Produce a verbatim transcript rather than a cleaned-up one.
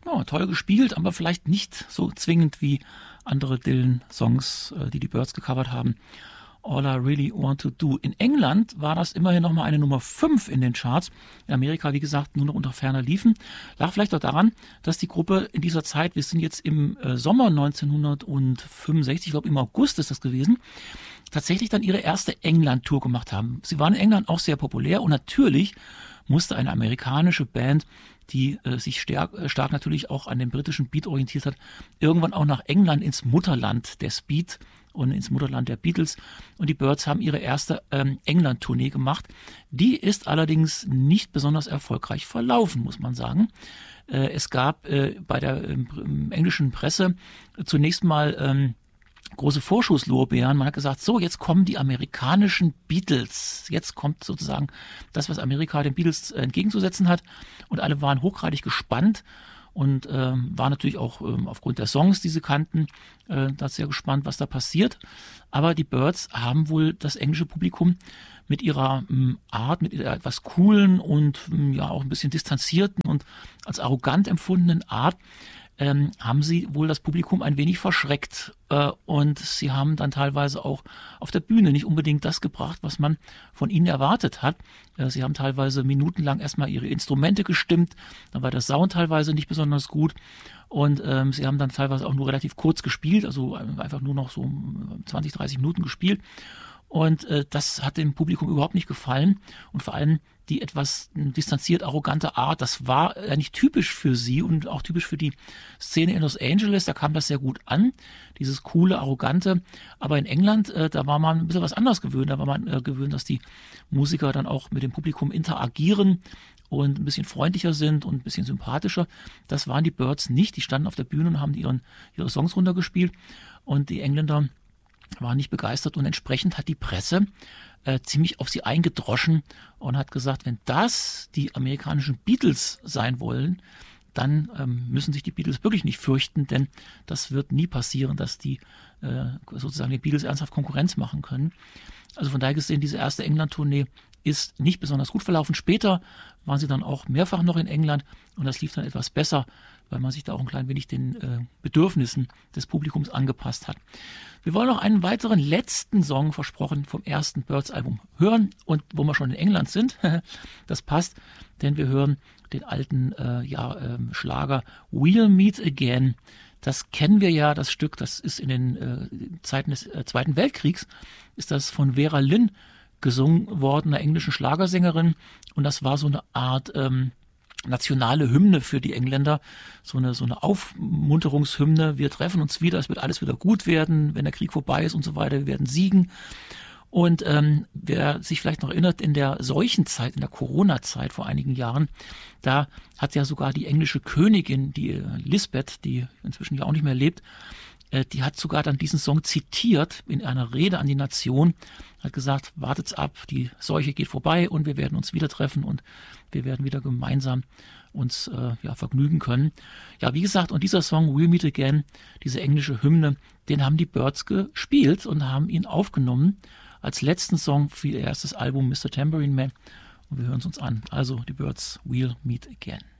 ja, toll gespielt, aber vielleicht nicht so zwingend wie andere Dylan-Songs, äh, die die Byrds gecovert haben. All I Really Want to Do. In England war das immerhin nochmal eine Nummer fünf in den Charts. In Amerika, wie gesagt, nur noch unter ferner liefen. Lag vielleicht auch daran, dass die Gruppe in dieser Zeit, wir sind jetzt im äh, Sommer neunzehnhundertfünfundsechzig, ich glaube im August ist das gewesen, tatsächlich dann ihre erste England-Tour gemacht haben. Sie waren in England auch sehr populär und natürlich musste eine amerikanische Band, die äh, sich stark, äh, stark natürlich auch an dem britischen Beat orientiert hat, irgendwann auch nach England ins Mutterland der Speed und ins Mutterland der Beatles. Und die Byrds haben ihre erste ähm, England-Tournee gemacht. Die ist allerdings nicht besonders erfolgreich verlaufen, muss man sagen. Äh, es gab äh, bei der ähm, englischen Presse zunächst mal ähm, große Vorschusslorbeeren. Man hat gesagt, so, jetzt kommen die amerikanischen Beatles. Jetzt kommt sozusagen das, was Amerika den Beatles entgegenzusetzen hat. Und alle waren hochgradig gespannt und ähm, waren natürlich auch ähm, aufgrund der Songs, die sie kannten, äh, da sehr gespannt, was da passiert. Aber die Byrds haben wohl das englische Publikum mit ihrer ähm, Art, mit ihrer etwas coolen und ähm, ja auch ein bisschen distanzierten und als arrogant empfundenen Art, Ähm, haben sie wohl das Publikum ein wenig verschreckt äh, und sie haben dann teilweise auch auf der Bühne nicht unbedingt das gebracht, was man von ihnen erwartet hat. Äh, sie haben teilweise minutenlang erstmal ihre Instrumente gestimmt, dann war der Sound teilweise nicht besonders gut und ähm, sie haben dann teilweise auch nur relativ kurz gespielt, also einfach nur noch so zwanzig, dreißig Minuten gespielt. Und äh, das hat dem Publikum überhaupt nicht gefallen und vor allem die etwas distanziert arrogante Art, das war eigentlich typisch für sie und auch typisch für die Szene in Los Angeles, da kam das sehr gut an, dieses coole, arrogante, aber in England, äh, da war man ein bisschen was anderes gewöhnt, da war man äh, gewöhnt, dass die Musiker dann auch mit dem Publikum interagieren und ein bisschen freundlicher sind und ein bisschen sympathischer. Das waren die Byrds nicht, die standen auf der Bühne und haben ihren, ihre Songs runtergespielt und die Engländer war nicht begeistert und entsprechend hat die Presse äh, ziemlich auf sie eingedroschen und hat gesagt, wenn das die amerikanischen Beatles sein wollen, dann ähm, müssen sich die Beatles wirklich nicht fürchten, denn das wird nie passieren, dass die äh, sozusagen den Beatles ernsthaft Konkurrenz machen können. Also von daher gesehen, diese erste England-Tournee ist nicht besonders gut verlaufen. Später waren sie dann auch mehrfach noch in England und das lief dann etwas besser, weil man sich da auch ein klein wenig den äh, Bedürfnissen des Publikums angepasst hat. Wir wollen noch einen weiteren letzten Song, versprochen, vom ersten Byrds-Album hören und wo wir schon in England sind, das passt, denn wir hören den alten äh, ja, äh, Schlager We'll Meet Again. Das kennen wir ja, das Stück, das ist in den äh, Zeiten des äh, Zweiten Weltkriegs, ist das von Vera Lynn gesungen worden, einer englischen Schlagersängerin und das war so eine Art ähm, nationale Hymne für die Engländer, so eine, so eine Aufmunterungshymne, wir treffen uns wieder, es wird alles wieder gut werden, wenn der Krieg vorbei ist und so weiter, wir werden siegen. Und ähm, wer sich vielleicht noch erinnert, in der Seuchenzeit, in der Corona-Zeit vor einigen Jahren, da hat ja sogar die englische Königin, die Lisbeth, die inzwischen ja auch nicht mehr lebt, äh, die hat sogar dann diesen Song zitiert in einer Rede an die Nation, hat gesagt, wartet's ab, die Seuche geht vorbei und wir werden uns wieder treffen und wir werden wieder gemeinsam uns äh, ja, vergnügen können. Ja, wie gesagt, und dieser Song We'll Meet Again, diese englische Hymne, den haben die Byrds gespielt und haben ihn aufgenommen als letzten Song für ihr erstes Album Mister Tambourine Man. Und wir hören es uns an. Also die Byrds We'll Meet Again.